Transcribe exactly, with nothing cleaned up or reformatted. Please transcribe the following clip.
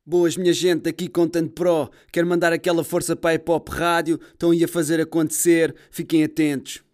Boas, minha gente, aqui Content Pro. Quero mandar aquela força para a Hip Hop Rádio. Estão aí a fazer acontecer. Fiquem atentos.